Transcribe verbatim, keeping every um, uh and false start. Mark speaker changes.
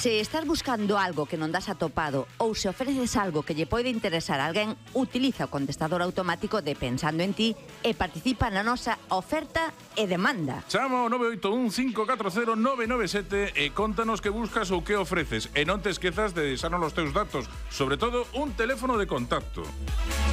Speaker 1: Se estás buscando algo que non das atopado ou se ofreces algo que lle pode interesar a alguén, utiliza o contestador automático de Pensando en Ti e participa na nosa oferta e demanda.
Speaker 2: Chama ao nove oito un cinco catro cero nove nove sete e contanos que buscas ou que ofreces. E non te esquezas de deixarnos os teus datos, sobre todo un teléfono de contacto.